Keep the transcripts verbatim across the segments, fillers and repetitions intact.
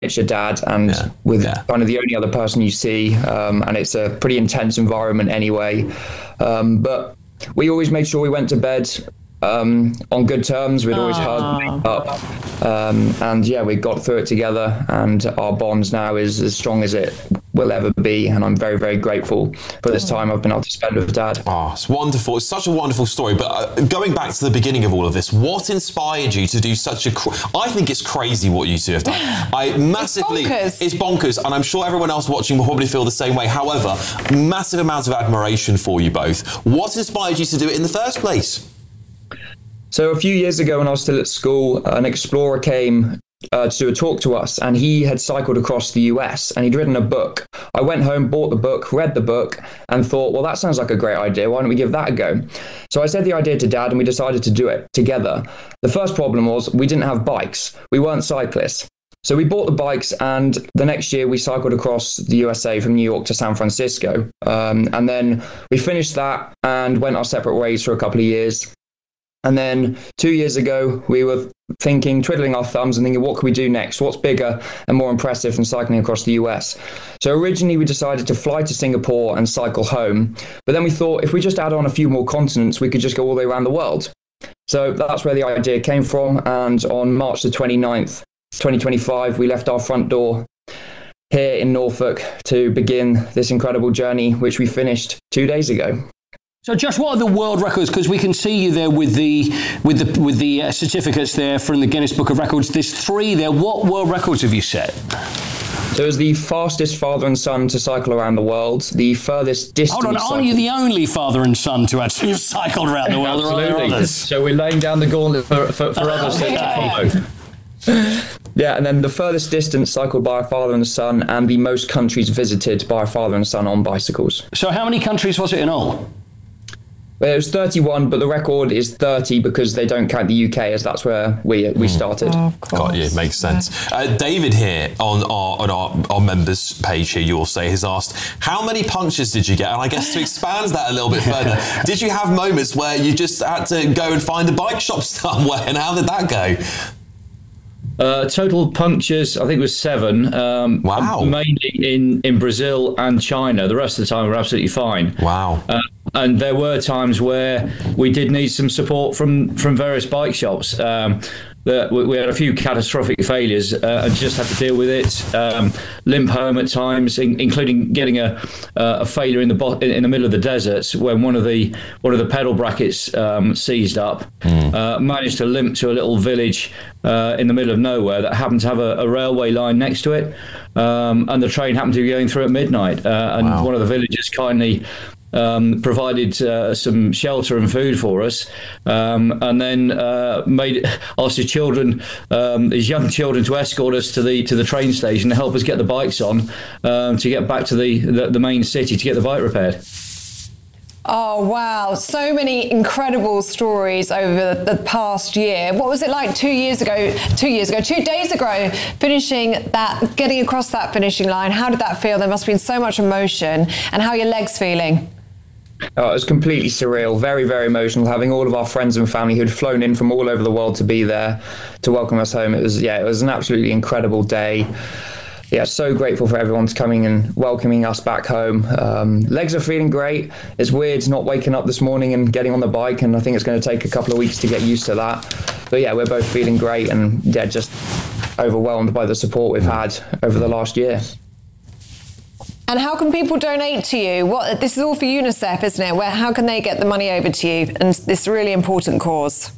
miniature dad, and yeah. with yeah. kind of the only other person you see, um, and it's a pretty intense environment anyway. Um, but we always made sure we went to bed um, on good terms. We'd always hug up, um, and yeah, we got through it together, and our bonds now is as strong as it will ever be, and I'm very, very grateful for this time I've been able to spend with Dad. Oh, it's wonderful. It's such a wonderful story. But uh, going back to the beginning of all of this, what inspired you to do such a... Cr- I think it's crazy what you two have done. I massively... It's bonkers. It's bonkers, and I'm sure everyone else watching will probably feel the same way. However, massive amounts of admiration for you both. What inspired you to do it in the first place? So a few years ago when I was still at school, an explorer came Uh, to do a talk to us, and he had cycled across the U S and he'd written a book. I went home, bought the book, read the book, and thought, well, that sounds like a great idea. Why don't we give that a go? So I said the idea to Dad, and we decided to do it together. The first problem was we didn't have bikes. We weren't cyclists. So we bought the bikes, and the next year we cycled across the U S A from New York to San Francisco. Um, and then we finished that and went our separate ways for a couple of years. And then two years ago, we were thinking, twiddling our thumbs and thinking, what can we do next? What's bigger and more impressive than cycling across the U S? So originally we decided to fly to Singapore and cycle home. But then we thought if we just add on a few more continents, we could just go all the way around the world. So that's where the idea came from. And on March the twenty-ninth, twenty twenty-five, we left our front door here in Norfolk to begin this incredible journey, which we finished two days ago. So, Josh, what are the world records? Because we can see you there with the with the with the uh, certificates there from the Guinness Book of Records. There's three there. What world records have you set? So, it was the fastest father and son to cycle around the world. The furthest distance. Hold on, aren't you the only father and son to actually have cycled around the world? Absolutely. So we're laying down the gauntlet for, for, for others to follow. Yeah, and then the furthest distance cycled by a father and a son, and the most countries visited by a father and son on bicycles. So, how many countries was it in all? It was thirty-one, but the record is thirty because they don't count the U K, as that's where we we started. Oh, of course. Got you, makes sense. Uh, David here on our on our, our members page here, you'll say, has asked, how many punctures did you get? And I guess to expand that a little bit further, did you have moments where you just had to go and find a bike shop somewhere, and how did that go? Uh, total punctures, I think it was seven. Um, wow. Mainly in, in Brazil and China. The rest of the time we were absolutely fine. Wow. Uh, and there were times where we did need some support from, from various bike shops. Um, that we had a few catastrophic failures uh, and just had to deal with it. Um, limp home at times, in, including getting a uh, a failure in the bo- in the middle of the desert when one of the one of the pedal brackets um, seized up. Mm. Uh, managed to limp to a little village uh, in the middle of nowhere that happened to have a, a railway line next to it, um, and the train happened to be going through at midnight. Uh, and wow. One of the villagers kindly Um, provided uh, some shelter and food for us, um, and then uh, made asked his children, um, his young children, to escort us to the to the train station to help us get the bikes on um, to get back to the, the the main city to get the bike repaired. Oh, wow. So many incredible stories over the past year. What was it like two years ago, two years ago, two days ago, finishing that, getting across that finishing line? How did that feel? There must have been so much emotion. And how are your legs feeling? Oh, it was completely surreal, very, very emotional, having all of our friends and family who'd flown in from all over the world to be there to welcome us home. It was, yeah, it was an absolutely incredible day. Yeah, so grateful for everyone's coming and welcoming us back home. Um, legs are feeling great. It's weird not waking up this morning and getting on the bike, and I think it's going to take a couple of weeks to get used to that. But yeah, we're both feeling great, and yeah, just overwhelmed by the support we've had over the last year. And how can people donate to you? What, this is all for UNICEF, isn't it? Where, how can they get the money over to you and this really important cause?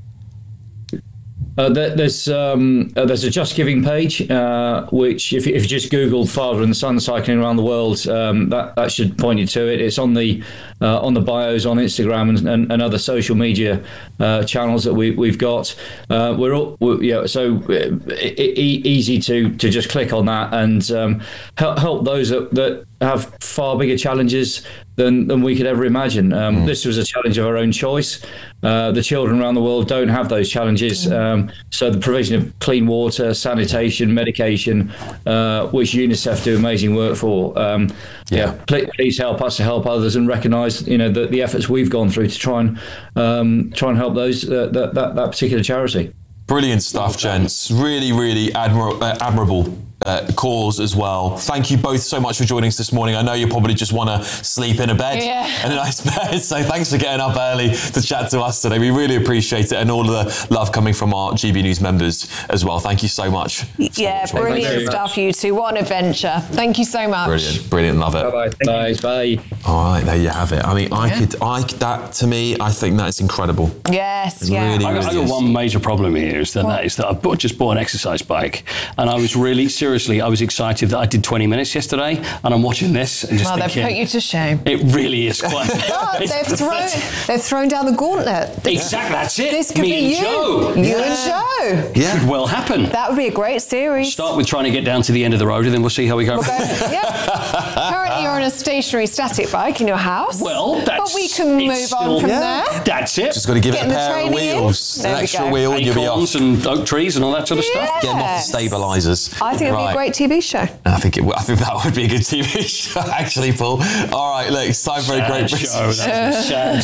Uh, there, there's um, uh, there's a Just Giving page, uh, which if, if you just Google father and son cycling around the world, um, that, that should point you to it. It's on the uh, on the bios on Instagram and, and, and other social media uh, channels that we, we've got. Uh, we're all we're, yeah, so e- e- easy to to just click on that and um, help, help those that, that have far bigger challenges than, than we could ever imagine. Um, mm. This was a challenge of our own choice. Uh, the children around the world don't have those challenges. Um, so the provision of clean water, sanitation, medication, uh, which UNICEF do amazing work for. Um, yeah, yeah please, please help us to help others and recognise, you know, the, the efforts we've gone through to try and um, try and help those uh, that, that that particular charity. Brilliant stuff, gents. Really, really admir- uh, admirable. uh, cause as well. Thank you both so much for joining us this morning. I know you probably just want to sleep in a bed, yeah. in a nice bed. So thanks for getting up early to chat to us today. We really appreciate it, and all the love coming from our G B News members as well. Thank you so much. Yeah, brilliant stuff, you two. What an adventure. Thank you so much. Brilliant, brilliant. Love it. Bye-bye. Thank Bye, bye. All right, there you have it. I mean, I Yeah. could, I that to me, I think that's incredible. Yes, It yeah. really, I got, I really got is. one major problem here is that, that is that I bought, just bought an exercise bike, and I was really seriously I was excited that I did twenty minutes yesterday, and I'm watching this and just Well, they've thinking put you to shame. it really is quite. Oh, it's they've thrown, pathetic. they've thrown down the gauntlet. Exactly, that's it. This could Me be and you. Joe. You and Joe. Yeah. Could well happen. That would be a great series. Start with trying to get down to the end of the road, and then we'll see how we go. We'll go, yeah. Currently, you're on a stationary static bike in your house. Well, that's But we can it's move still- on from Yeah. there. That's it. Just got to give Getting it a the pair of training in. wheels, There an we extra go. wheel, and you'll be Acorns off. and oak trees and all that sort of stuff. Get them off Yes. the stabilisers. I think it'd be Right. a great T V show. I think it. I think that would be a good T V show, actually, Paul. All right, look, it's time for a Great Sad British show. That's a sad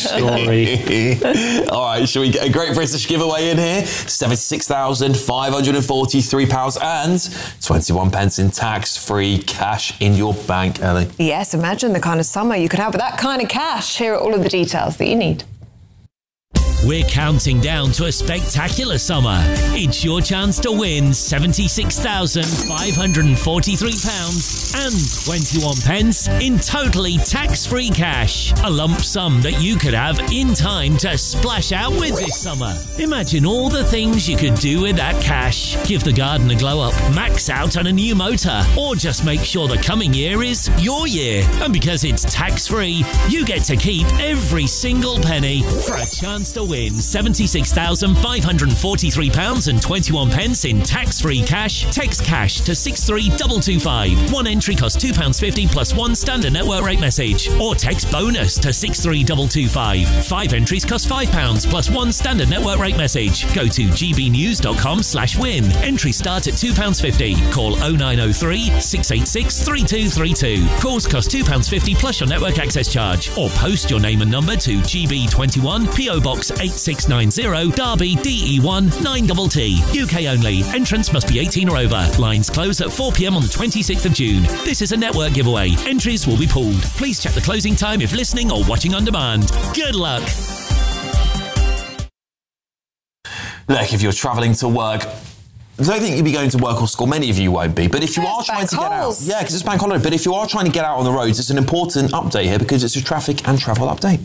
story. All right, shall we get a Great British giveaway in here? seventy-six thousand five hundred forty-three pounds and twenty-one pence in tax-free cash in your bank, Ellie. Yes, imagine the kind of summer you could have with that kind of cash. Here are all of the details that you need. We're counting down to a spectacular summer. It's your chance to win seventy-six thousand five hundred forty-three pounds and twenty-one pence in totally tax-free cash. A lump sum that you could have in time to splash out with this summer. Imagine all the things you could do with that cash. Give the garden a glow up, max out on a new motor, or just make sure the coming year is your year. And because it's tax-free, you get to keep every single penny for a chance to win seventy-six thousand five hundred forty-three pounds and twenty-one pence in tax-free cash. Text cash to six three two two five. One entry costs two pounds fifty plus one standard network rate message. Or text bonus to six three two two five. Five entries cost five pounds plus one standard network rate message. Go to gbnews.com slash win. Entries start at two pounds fifty. Call oh nine oh three, six eight six, three two three two. Calls cost two pounds fifty plus your network access charge. Or post your name and number to G B twenty-one, P O Box eight six nine zero, Derby, D E one nine T T. U K only. Entrance must be eighteen or over. Lines close at four p m on the twenty-sixth of June. This is a network giveaway. Entries will be pulled. Please check the closing time if listening or watching on demand. Good luck. Look, if you're travelling to work, I don't think you'll be going to work or school. Many of you won't be. But if you Yeah, are it's trying bank to get out, holes. yeah, because it's bank holiday. But if you are trying to get out on the roads, it's an important update here because it's a traffic and travel update.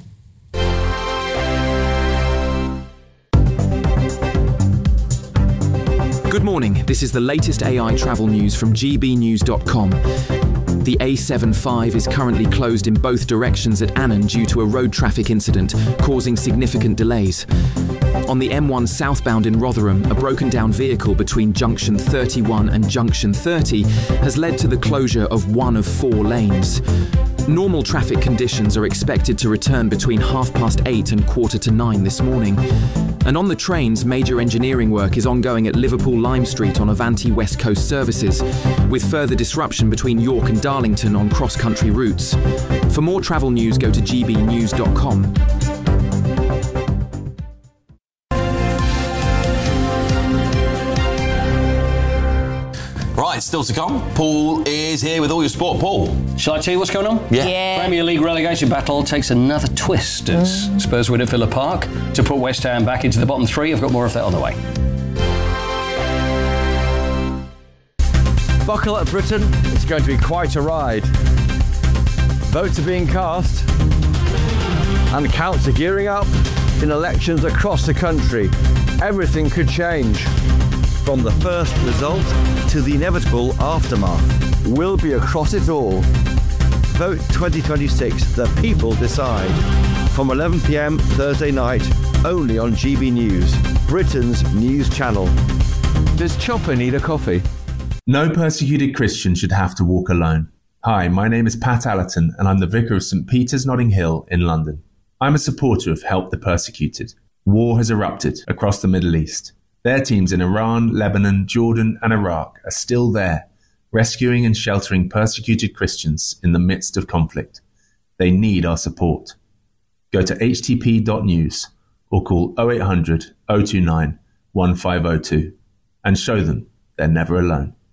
Good morning. This is the latest A I travel news from g b news dot com. The A seventy-five is currently closed in both directions at Annan due to a road traffic incident, causing significant delays. On the M one southbound in Rotherham, a broken down vehicle between junction thirty-one and junction thirty has led to the closure of one of four lanes. Normal traffic conditions are expected to return between half past eight and quarter to nine this morning. And on the trains, major engineering work is ongoing at Liverpool Lime Street on Avanti West Coast services, with further disruption between York and Darlington on cross-country routes. For more travel news, go to g b news dot com. Right, still to come. Paul is here with all your sport. Paul. Shall I tell you what's going on? Yeah. Yeah. Premier League relegation battle takes another twist as Spurs win at Villa Park to put West Ham back into the bottom three. I've got more of that on the way. Buckle up, Britain. It's going to be quite a ride. Votes are being cast and counts are gearing up in elections across the country. Everything could change. From the first result to the inevitable aftermath. We'll be across it all. Vote twenty twenty-six. The people decide. From eleven p m Thursday night, only on G B News, Britain's news channel. Does Chopper need a coffee? No persecuted Christian should have to walk alone. Hi, my name is Pat Allerton and I'm the Vicar of St Peter's Notting Hill in London. I'm a supporter of Help the Persecuted. War has erupted across the Middle East. Their teams in Iran, Lebanon, Jordan and Iraq are still there, rescuing and sheltering persecuted Christians in the midst of conflict. They need our support. Go to h t p dot news or call oh eight hundred, oh two nine, one five oh two and show them they're never alone.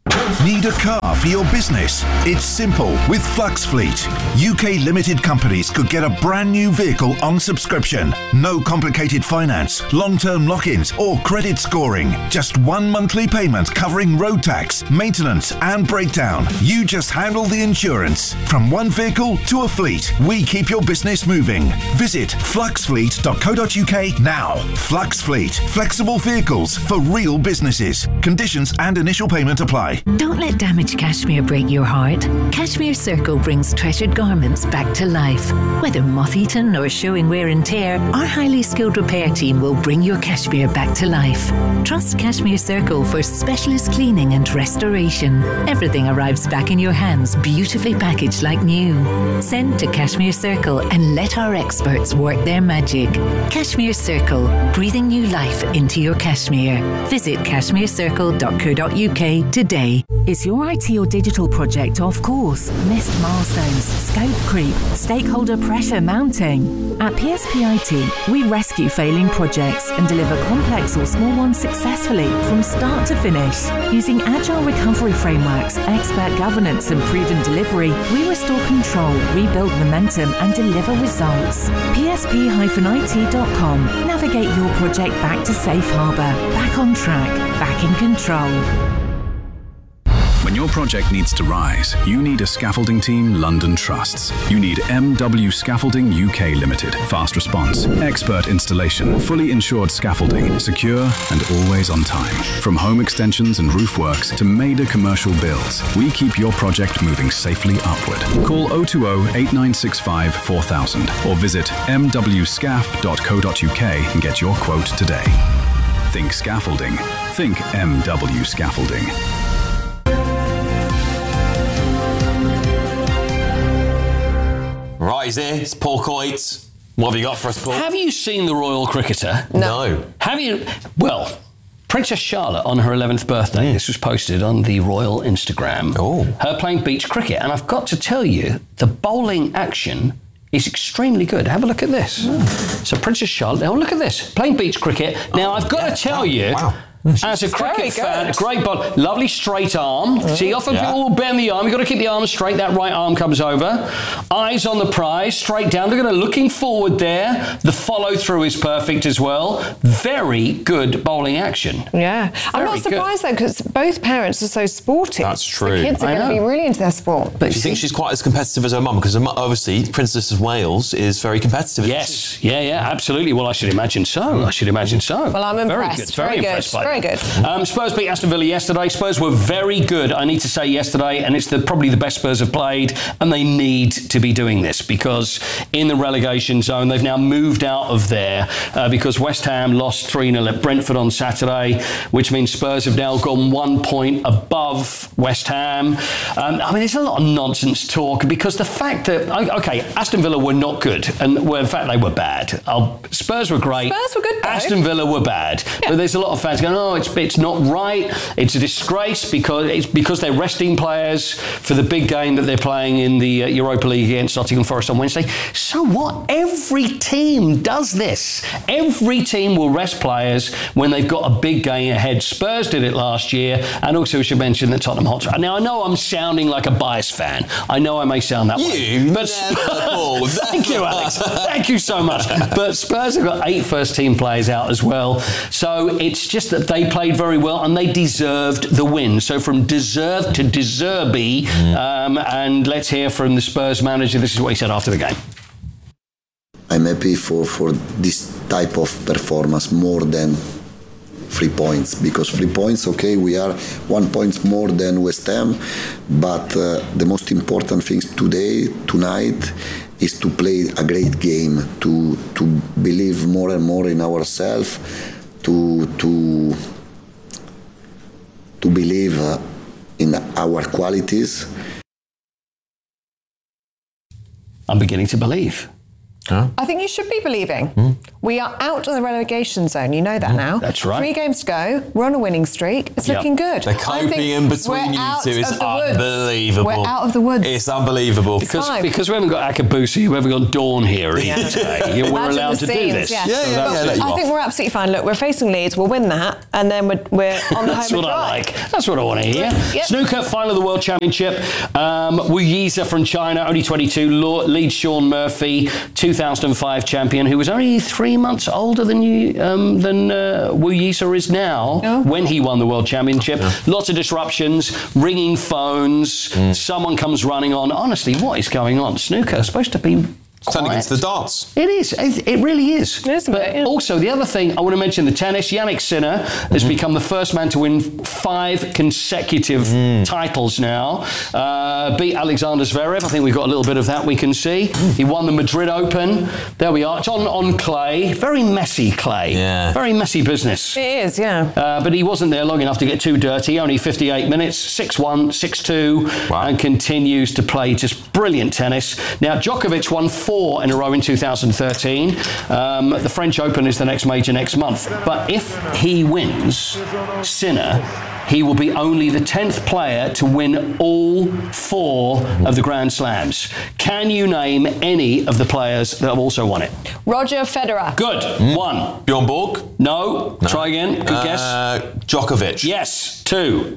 Need a car for your business? It's simple with Flux Fleet. U K limited companies could get a brand new vehicle on subscription. No complicated finance, long-term lock-ins or credit scoring. Just one monthly payment covering road tax, maintenance and breakdown. You just handle the insurance. From one vehicle to a fleet, we keep your business moving. Visit flux fleet dot co dot U K now. Flux Fleet. Flexible vehicles for real businesses. Conditions and initial payment apply. Don't let damaged cashmere break your heart. Cashmere Circle brings treasured garments back to life. Whether moth-eaten or showing wear and tear, our highly skilled repair team will bring your cashmere back to life. Trust Cashmere Circle for specialist cleaning and restoration. Everything arrives back in your hands, beautifully packaged like new. Send to Cashmere Circle and let our experts work their magic. Cashmere Circle, breathing new life into your cashmere. Visit cashmere circle dot co dot U K today. Is your I T or digital project off course? Missed milestones, scope creep, stakeholder pressure mounting? At P S P I T, we rescue failing projects and deliver complex or small ones successfully from start to finish. Using agile recovery frameworks, expert governance and proven delivery, we restore control, rebuild momentum and deliver results. P S P I T dot com. Navigate your project back to safe harbour, back on track, back in control. When your project needs to rise, you need a scaffolding team London trusts. You need M W Scaffolding U K Limited. Fast response, expert installation, fully insured scaffolding, secure and always on time. From home extensions and roof works to major commercial builds, we keep your project moving safely upward. Call oh two oh, eight nine six five, four thousand or visit m w scaf dot co dot U K and get your quote today. Think scaffolding. Think M W Scaffolding. Right, he's here. It's Paul Coyte. What have you got for us, Paul? Have you seen The Royal Cricketer? No. Have you? Well, Princess Charlotte on her eleventh birthday, this was posted on the Royal Instagram, oh. her playing beach cricket. And I've got to tell you, the bowling action is extremely good. Have a look at this. Oh. So Princess Charlotte, oh, look at this. Playing beach cricket. Now, oh, I've got yeah. to tell wow. you... Wow. As a cricket fan, great ball, lovely straight arm. Mm-hmm. See, often yeah. people will bend the arm. You've got to keep the arm straight. That right arm comes over. Eyes on the prize, straight down. They're going to looking forward there. The follow through is perfect as well. Very good bowling action. Yeah, Very I'm not surprised good. though because both parents are so sporty. That's true. The kids are going to be really into their sport. But do you think she's quite as competitive as her mum? Because obviously, Princess of Wales is very competitive. Yes, yeah, yeah, absolutely. Well, I should imagine so. I should imagine so. Well, I'm impressed. Very good. Very, very impressed good. by Very that. good. Um, Spurs beat Aston Villa yesterday. Spurs were very good, I need to say, yesterday, and it's the, probably the best Spurs have played, and they need to be doing this because in the relegation zone, they've now moved out of there uh, because West Ham lost three nil at Brentford on Saturday, which means Spurs have now gone one point above West Ham. Um, I mean, there's a lot of nonsense talk because the fact that, OK, Aston Villa were not good, and well, in fact, they were bad. Uh, Spurs were great. Spurs were good, though. Aston Villa were bad. Yeah. But there's a lot of fans going, oh, it's, it's not right, it's a disgrace because it's because they're resting players for the big game that they're playing in the uh, Europa League against Nottingham Forest on Wednesday. So what? Every team does this. Every team will rest players when they've got a big game ahead. Spurs did it last year, and also we should mention that Tottenham Hotspur. Now I know I'm sounding like a biased fan. I know I may sound that you way. But never Spurs, thank you, Alex. Thank you so much. But Spurs have got eight first team players out as well. So it's just that they played very well and they deserved the win. So from deserved to deserby, mm. um, and let's hear from the Spurs manager. This is what he said after the game. I'm happy for, for this type of performance more than three points, because three points, okay, we are one point more than West Ham, but uh, the most important thing today, tonight, is to play a great game, to to believe more and more in ourselves, to to to believe uh, in our qualities. I'm beginning to believe. Huh? I think you should be believing. Mm. We are out of the relegation zone. You know that now. That's right. Three games to go. We're on a winning streak. It's Yep. looking good. The coping in between you two is unbelievable. We're out of the woods. It's unbelievable. Because, because we haven't got Akabusi, we haven't got Dawn here either today. We're Imagine allowed the to do scenes, this. yeah. Yeah, yeah, So yeah, that's let it. you I off. think we're absolutely fine. Look, we're facing Leeds. We'll win that, and then we're, we're on the That's home what and I dry. like. That's what I want to hear. Yep. Snooker, final of the World Championship. Um, Wu Yiza from China, only twenty-two, Lo- leads Sean Murphy, two thousand five champion, who was only three months older than you, um, than uh, Wu Yiza is now Oh. when he won the World Championship. Lots of disruptions, ringing phones, someone comes running on. Honestly, what is going on? Snooker is supposed to be Turning quiet. into the darts. It is. It, it really is. It is a but bit, yeah. also, the other thing I want to mention, the tennis. Yannick Sinner has become the first man to win five consecutive titles now. Uh, beat Alexander Zverev. I think we've got a little bit of that we can see. He won the Madrid Open. There we are. It's on, on clay. Very messy clay. Yeah. Very messy business. It is, yeah. Uh, but he wasn't there long enough to get too dirty. Only fifty-eight minutes, six one, six two, Wow. and continues to play just brilliant tennis. Now, Djokovic won four in a row in two thousand thirteen. Um, the French Open is the next major next month. But if he wins, Sinner, he will be only the tenth player to win all four of the Grand Slams. Can you name any of the players that have also won it? Roger Federer. Good. One. Bjorn Borg? No. No. Try again. Good guess. Uh, Djokovic. Yes. Two.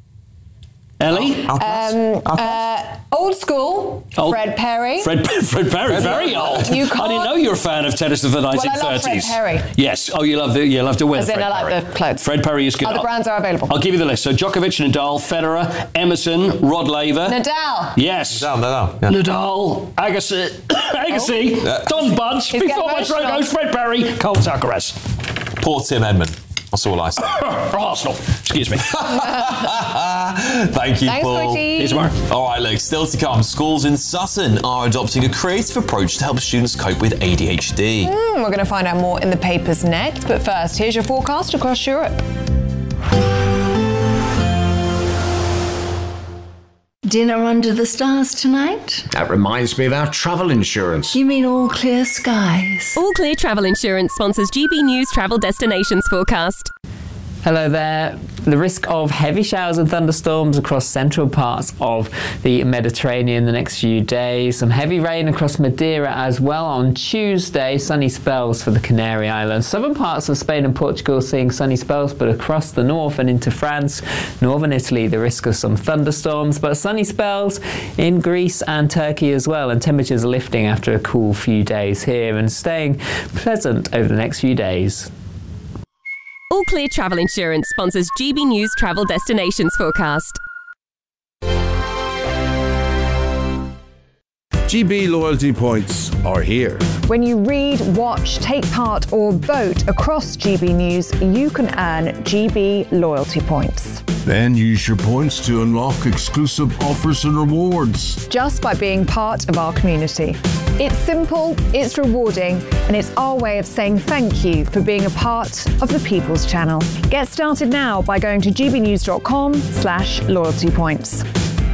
Ellie? Um, uh, old school. Old- Fred Perry. Fred, Fred Perry, very old. You I can't- didn't know you were a fan of tennis of the nineteen Well, I thirties. love Fred Perry. Yes. Oh, you love the you love to win. As in, Fred I like Perry. the clothes. Fred Perry is good. Other I'll- brands are available. I'll give you the list. So Djokovic, Nadal, Federer, Emerson, Rod Laver. Nadal. Yes. Nadal, Nadal. Yeah. Nadal, Agassi, Agassi, Yeah. Don Budge. He's Before my getting throat emotional. goes, Fred Perry, Cole Alcaraz. Poor Tim Edmund. That's all I say. Arsenal. Excuse me. Thank you, Thanks, Paul. Coachy. See you tomorrow. All right, look, still to come. Schools in Sutton are adopting a creative approach to help students cope with A D H D. Mm, we're going to find out more in the papers next. But first, here's your forecast across Europe. Dinner under the stars tonight? That reminds me of our travel insurance. You mean all clear skies? All Clear Travel Insurance sponsors G B News Travel Destinations Forecast. Hello there. The risk of heavy showers and thunderstorms across central parts of the Mediterranean the next few days. Some heavy rain across Madeira as well on Tuesday. Sunny spells for the Canary Islands. Southern parts of Spain and Portugal seeing sunny spells, but across the north and into France, northern Italy, the risk of some thunderstorms, but sunny spells in Greece and Turkey as well. And temperatures lifting after a cool few days here and staying pleasant over the next few days. All Clear Travel Insurance sponsors G B News Travel Destinations Forecast. G B loyalty points are here. When you read, watch, take part, or vote across G B News, you can earn G B loyalty points. Then use your points to unlock exclusive offers and rewards. Just by being part of our community. It's simple, it's rewarding, and it's our way of saying thank you for being a part of the People's Channel. Get started now by going to gbnews.com slash loyalty points.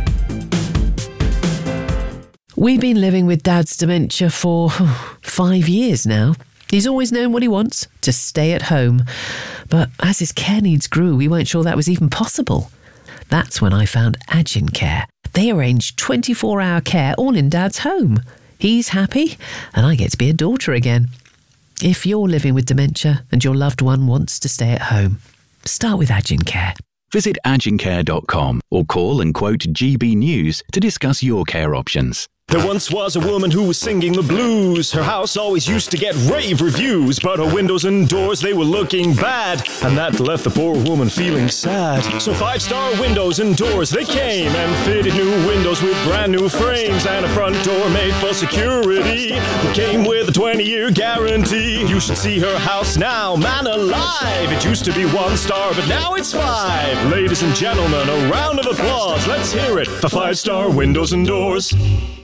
We've been living with Dad's dementia for five years now. He's always known what he wants, to stay at home. But as his care needs grew, we weren't sure that was even possible. That's when I found Agin Care. They arrange twenty-four hour care all in Dad's home. He's happy, and I get to be a daughter again. If you're living with dementia and your loved one wants to stay at home, start with Agin Care. Visit agincare dot com or call and quote G B News to discuss your care options. There once was a woman who was singing the blues. Her house always used to get rave reviews, but her windows and doors, they were looking bad, and that left the poor woman feeling sad. So five-star windows and doors, they came and fitted new windows with brand new frames and a front door made for security that came with a twenty-year guarantee. You should see her house now, man alive. It used to be one star, but now it's five. Ladies and gentlemen, a round of applause. Let's hear it for five-star windows and doors.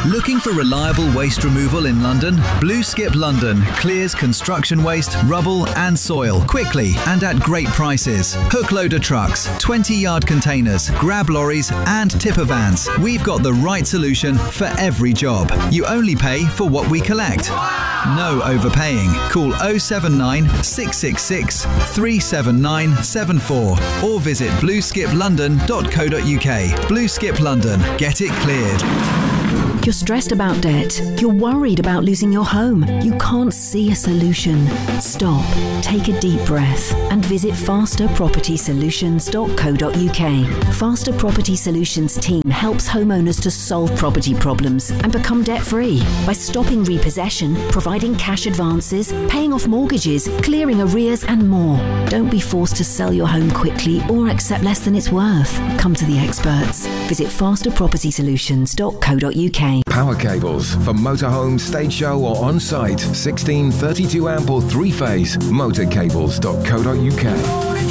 Looking for reliable waste removal in London? Blue Skip London clears construction waste, rubble and soil quickly and at great prices. Hook loader trucks, twenty yard containers, grab lorries and tipper vans. We've got the right solution for every job. You only pay for what we collect. No overpaying. Call oh seven nine, six six six, three seven nine seven four or visit blue skip london dot co dot uk. Blue Skip London. Get it cleared. You're stressed about debt. You're worried about losing your home. You can't see a solution. Stop, take a deep breath and visit faster property solutions dot co dot uk. Faster Property Solutions team helps homeowners to solve property problems and become debt-free by stopping repossession, providing cash advances, paying off mortgages, clearing arrears and more. Don't be forced to sell your home quickly or accept less than it's worth. Come to the experts. Visit faster property solutions dot co dot uk. Power cables for motorhome, stage show or on-site. sixteen, thirty-two amp or three-phase. motor cables dot co dot uk.